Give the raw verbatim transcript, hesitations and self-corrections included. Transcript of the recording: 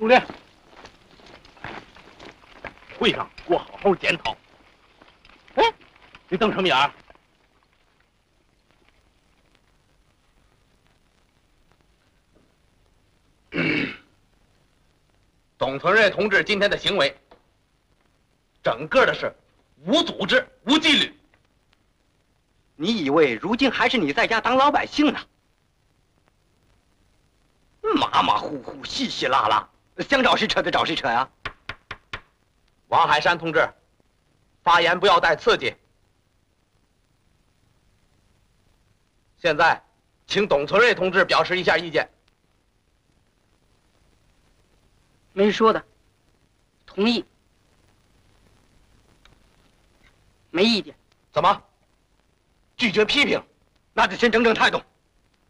入列。会上给我好好检讨。哎，你瞪什么眼儿？董存瑞同志今天的行为，整个的是无组织、无纪律。 你以为如今还是你在家当老百姓呢？马马虎虎、稀稀拉拉，想找谁扯就找谁扯呀！ 王海山同志，发言不要带刺激。现在，请董存瑞同志表示一下意见。 没说的，同意，没意见。 怎么？拒绝批评？ 那就先整整态度。